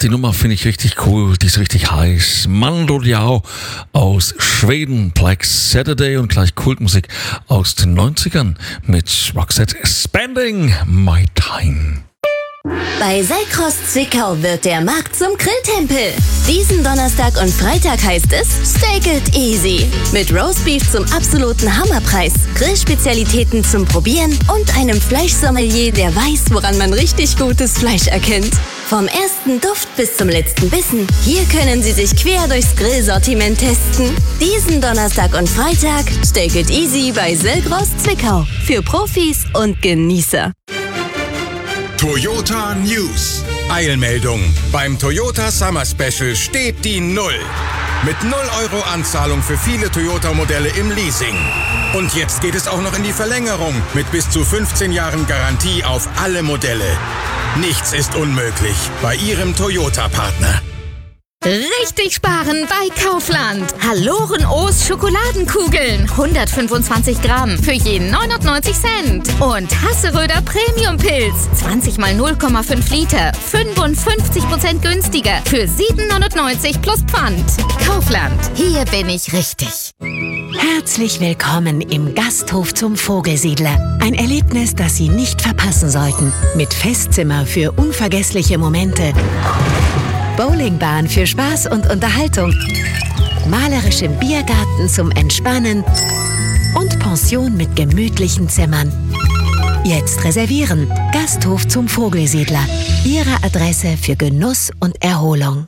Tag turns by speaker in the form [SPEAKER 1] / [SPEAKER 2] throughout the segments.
[SPEAKER 1] Die Nummer finde ich richtig cool, die ist richtig heiß. Mando Diao aus Schweden, Black Saturday und gleich Kultmusik aus den 90ern mit Roxette Spending My Time.
[SPEAKER 2] Bei Selcross Zwickau wird der Markt zum Grilltempel. Diesen Donnerstag und Freitag heißt es Steak it easy. Mit Roastbeef zum absoluten Hammerpreis, Grillspezialitäten zum Probieren und einem Fleischsommelier, der weiß, woran man richtig gutes Fleisch erkennt. Vom ersten Duft bis zum letzten Bissen, hier können Sie sich quer durchs Grillsortiment testen. Diesen Donnerstag und Freitag Steak it easy bei Selcross Zwickau. Für Profis und Genießer.
[SPEAKER 3] Toyota News. Eilmeldung. Beim Toyota Summer Special steht die Null. Mit 0 Euro Anzahlung für viele Toyota-Modelle im Leasing. Und jetzt geht es auch noch in die Verlängerung mit bis zu 15 Jahren Garantie auf alle Modelle. Nichts ist unmöglich bei Ihrem Toyota-Partner.
[SPEAKER 4] Richtig sparen bei Kaufland. Haloren-O's Schokoladenkugeln. 125 Gramm für jeden 99 Cent. Und Hasseröder Premium-Pilz. 20 mal 0,5 Liter. 55% günstiger. Für 7,99 plus Pfand. Kaufland. Hier bin ich richtig.
[SPEAKER 5] Herzlich willkommen im Gasthof zum Vogelsiedler. Ein Erlebnis, das Sie nicht verpassen sollten. Mit Festzimmer für unvergessliche Momente. Bowlingbahn für Spaß und Unterhaltung, malerischem Biergarten zum Entspannen und Pension mit gemütlichen Zimmern. Jetzt reservieren. Gasthof zum Vogelsiedler. Ihre Adresse für Genuss und Erholung.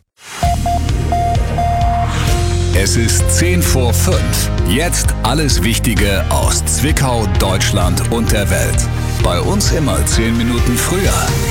[SPEAKER 6] Es ist 10 vor 5. Jetzt alles Wichtige aus Zwickau, Deutschland und der Welt. Bei uns immer 10 Minuten früher.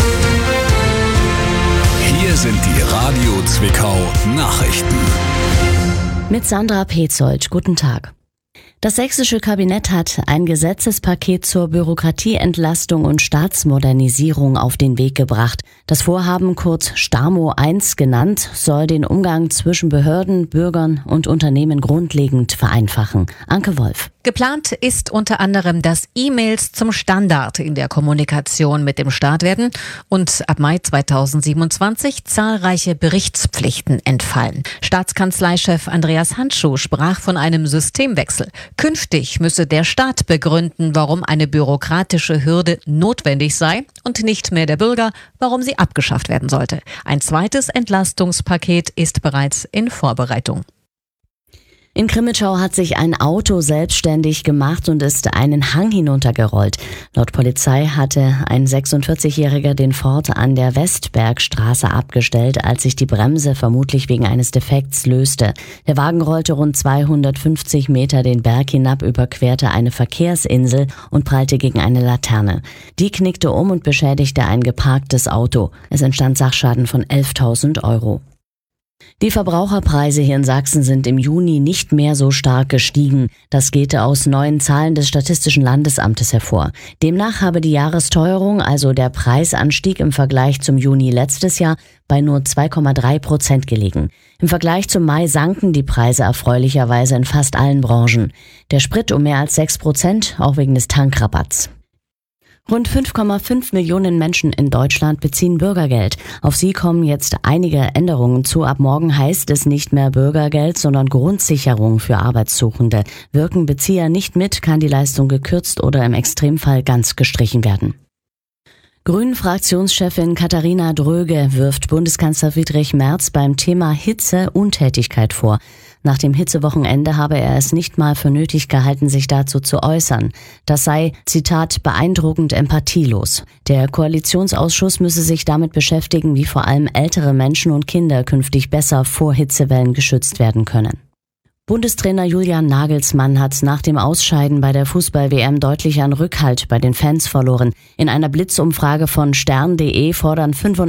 [SPEAKER 6] Hier sind die Radio Zwickau Nachrichten.
[SPEAKER 7] Mit Sandra Petzold. Guten Tag. Das sächsische Kabinett hat ein Gesetzespaket zur Bürokratieentlastung und Staatsmodernisierung auf den Weg gebracht. Das Vorhaben, kurz STAMO 1 genannt, soll den Umgang zwischen Behörden, Bürgern und Unternehmen grundlegend vereinfachen. Anke Wolf.
[SPEAKER 8] Geplant ist unter anderem, dass E-Mails zum Standard in der Kommunikation mit dem Staat werden und ab Mai 2027 zahlreiche Berichtspflichten entfallen. Staatskanzleichef Andreas Handschuh sprach von einem Systemwechsel. Künftig müsse der Staat begründen, warum eine bürokratische Hürde notwendig sei und nicht mehr der Bürger, warum sie abgeschafft werden sollte. Ein zweites Entlastungspaket ist bereits in Vorbereitung.
[SPEAKER 7] In Crimmitschau hat sich ein Auto selbstständig gemacht und ist einen Hang hinuntergerollt. Laut Polizei hatte ein 46-Jähriger den Ford an der Westbergstraße abgestellt, als sich die Bremse vermutlich wegen eines Defekts löste. Der Wagen rollte rund 250 Meter den Berg hinab, überquerte eine Verkehrsinsel und prallte gegen eine Laterne. Die knickte um und beschädigte ein geparktes Auto. Es entstand Sachschaden von 11.000 Euro. Die Verbraucherpreise hier in Sachsen sind im Juni nicht mehr so stark gestiegen. Das geht aus neuen Zahlen des Statistischen Landesamtes hervor. Demnach habe die Jahresteuerung, also der Preisanstieg im Vergleich zum Juni letztes Jahr, bei nur 2,3% gelegen. Im Vergleich zum Mai sanken die Preise erfreulicherweise in fast allen Branchen. Der Sprit um mehr als 6%, auch wegen des Tankrabatts. Rund 5,5 Millionen Menschen in Deutschland beziehen Bürgergeld. Auf sie kommen jetzt einige Änderungen zu. Ab morgen heißt es nicht mehr Bürgergeld, sondern Grundsicherung für Arbeitssuchende. Wirken Bezieher nicht mit, kann die Leistung gekürzt oder im Extremfall ganz gestrichen werden. Grünen-Fraktionschefin Katharina Dröge wirft Bundeskanzler Friedrich Merz beim Thema Hitze Untätigkeit vor. Nach dem Hitzewochenende habe er es nicht mal für nötig gehalten, sich dazu zu äußern. Das sei, Zitat, beeindruckend empathielos. Der Koalitionsausschuss müsse sich damit beschäftigen, wie vor allem ältere Menschen und Kinder künftig besser vor Hitzewellen geschützt werden können. Bundestrainer Julian Nagelsmann hat nach dem Ausscheiden bei der Fußball-WM deutlich an Rückhalt bei den Fans verloren. In einer Blitzumfrage von stern.de fordern